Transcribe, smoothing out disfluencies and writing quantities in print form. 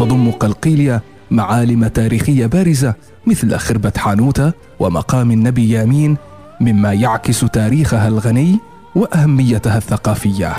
تضم قلقيلية معالم تاريخية بارزة مثل خربة حانوتة ومقام النبي يامين، مما يعكس تاريخها الغني وأهميتها الثقافية.